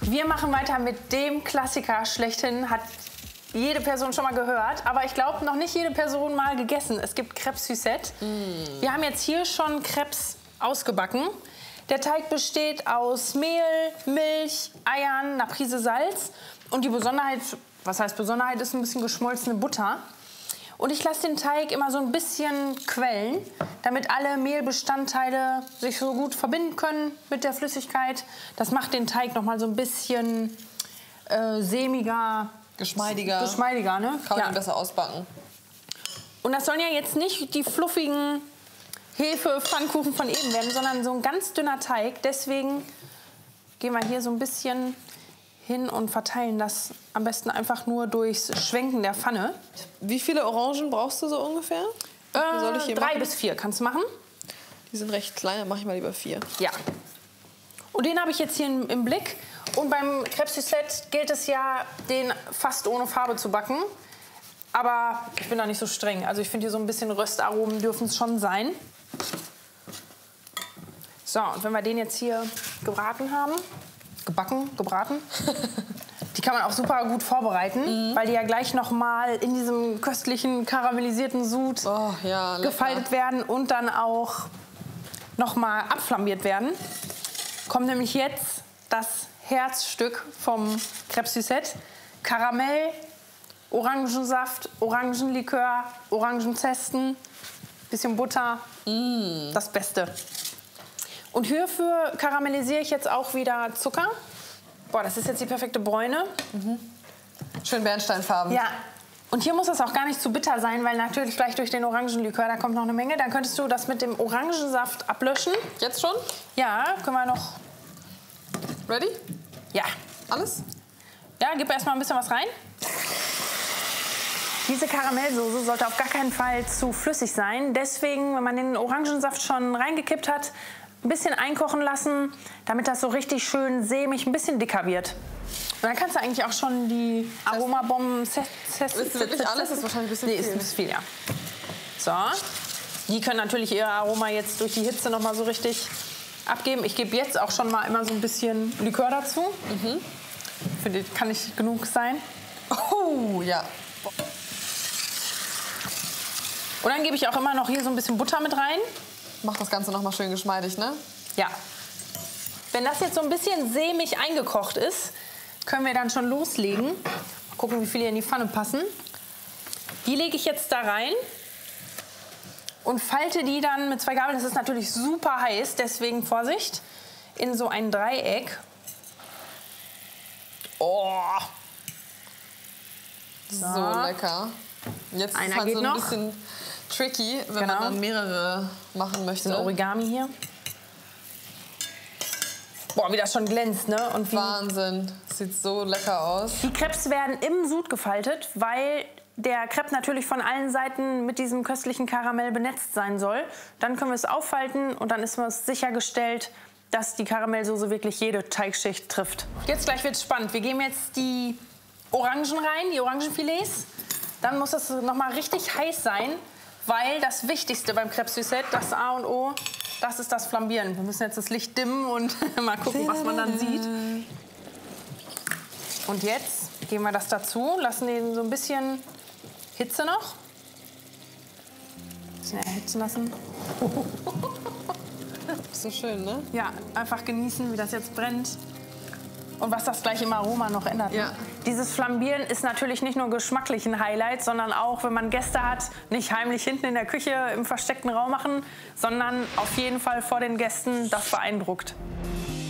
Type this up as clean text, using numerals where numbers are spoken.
Wir machen weiter mit dem Klassiker schlechthin. Hat jede Person schon mal gehört, aber ich glaube, noch nicht jede Person mal gegessen. Es gibt Crêpes Suzette. Wir haben jetzt hier schon Crêpes ausgebacken. Der Teig besteht aus Mehl, Milch, Eiern, einer Prise Salz. Und die Besonderheit, was heißt Besonderheit, ist ein bisschen geschmolzene Butter. Und ich lasse den Teig immer so ein bisschen quellen, damit alle Mehlbestandteile sich so gut verbinden können mit der Flüssigkeit. Das macht den Teig noch mal so ein bisschen sämiger, geschmeidiger, ne? Kann man ihn besser ausbacken. Und das sollen ja jetzt nicht die fluffigen Hefe-Pfannkuchen von eben werden, sondern so ein ganz dünner Teig. Deswegen gehen wir hier so ein bisschen hin und verteilen das am besten einfach nur durchs Schwenken der Pfanne. Wie viele Orangen brauchst du so ungefähr? Soll ich hier 3 bis 4 kannst du machen. Die sind recht klein, dann mache ich mal lieber 4. Ja. Und den habe ich jetzt hier im Blick. Und beim Crêpes Suzette gilt es ja, den fast ohne Farbe zu backen. Aber ich bin da nicht so streng. Also ich finde, hier so ein bisschen Röstaromen dürfen es schon sein. So, und wenn wir den jetzt hier gebraten haben, gebraten, die kann man auch super gut vorbereiten, weil die ja gleich noch mal in diesem köstlichen karamellisierten Sud gefaltet werden und dann auch noch mal abflambiert werden. Kommt nämlich jetzt das Herzstück vom Crêpes Suzette. Karamell, Orangensaft, Orangenlikör, Orangenzesten, bisschen Butter, das Beste. Und hierfür karamellisiere ich jetzt auch wieder Zucker. Boah, das ist jetzt die perfekte Bräune. Schön bernsteinfarben. Ja. Und hier muss das auch gar nicht zu bitter sein, weil natürlich gleich durch den Orangenlikör, da kommt noch eine Menge. Dann könntest du das mit dem Orangensaft ablöschen. Jetzt schon? Ja, können wir noch. Ready? Ja. Alles? Ja, gib erst mal ein bisschen was rein. Diese Karamellsoße sollte auf gar keinen Fall zu flüssig sein. Deswegen, wenn man den Orangensaft schon reingekippt hat, ein bisschen einkochen lassen, damit das so richtig schön sämig, ein bisschen dicker wird. Und dann kannst du eigentlich auch schon die Aromabomben... Willst du wirklich alles? Das ist wahrscheinlich ein bisschen viel. Nee, ist ein bisschen viel, ja. So. Die können natürlich ihr Aroma jetzt durch die Hitze noch mal so richtig abgeben. Ich gebe jetzt auch schon mal immer so ein bisschen Likör dazu. Für die kann nicht genug sein. Oh, ja. Und dann gebe ich auch immer noch hier so ein bisschen Butter mit rein. Macht das Ganze noch mal schön geschmeidig, ne? Ja. Wenn das jetzt so ein bisschen sämig eingekocht ist, können wir dann schon loslegen. Mal gucken, wie viele hier in die Pfanne passen. Die lege ich jetzt da rein und falte die dann mit 2 Gabeln. Das ist natürlich super heiß, deswegen Vorsicht. In so ein Dreieck. Oh! So lecker. Jetzt ist es so ein bisschen tricky, wenn man dann mehrere machen möchte. So ein Origami hier. Boah, wie das schon glänzt, ne? Und wie Wahnsinn. Sieht so lecker aus. Die Crêpes werden im Sud gefaltet, weil der Crêpe natürlich von allen Seiten mit diesem köstlichen Karamell benetzt sein soll. Dann können wir es auffalten und dann ist es sichergestellt, dass die Karamellsoße wirklich jede Teigschicht trifft. Jetzt gleich wird's spannend. Wir geben jetzt die Orangen rein, die Orangenfilets. Dann muss es noch mal richtig heiß sein, weil das Wichtigste beim Crêpes Suzette, das A und O, das ist das Flambieren. Wir müssen jetzt das Licht dimmen und mal gucken, was man dann sieht. Und jetzt geben wir das dazu, lassen den so ein bisschen Hitze noch. Ein bisschen erhitzen lassen. So schön, ne? Ja, einfach genießen, wie das jetzt brennt. Und was das gleich im Aroma noch ändert. Ja. Dieses Flambieren ist natürlich nicht nur geschmacklich ein Highlight, sondern auch, wenn man Gäste hat, nicht heimlich hinten in der Küche im versteckten Raum machen, sondern auf jeden Fall vor den Gästen, das beeindruckt.